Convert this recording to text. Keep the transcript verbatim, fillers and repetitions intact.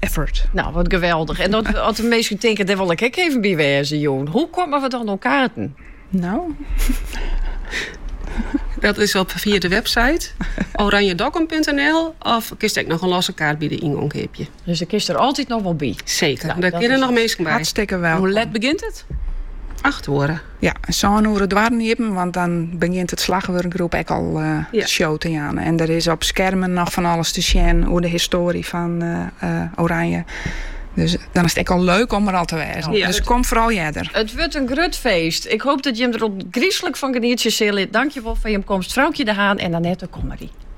effort. Nou, wat geweldig. En dat, als de mensen denken, daar wil ik ook even bij wezen, Joen. Hoe komen we dan op kaarten? Nou... Dat is op via de website oranjedokken punt n l of kies ik nog een losse kaart bij de ingang heb je. Dus ik kies er altijd nog wel bij. Zeker, Nou, daar dat kunnen is nog mensen bij. Hartstikke wel. Hoe laat begint het? Acht horen. Ja, zo'n uur het waren niet, want dan begint het slagwerkgroep ook al uh, Ja. show te gaan. En er is op schermen nog van alles te zien over de historie van uh, uh, Oranje. Dus dan is het ook al leuk om er al te wezen. Ja. Dus kom vooral jij er. Het wordt een groot feest. Ik hoop dat je hem er op griezelig van geniet, Cecilie. Dank je wel voor je komst. Vrouwtje de Haan en Annette Kommerie.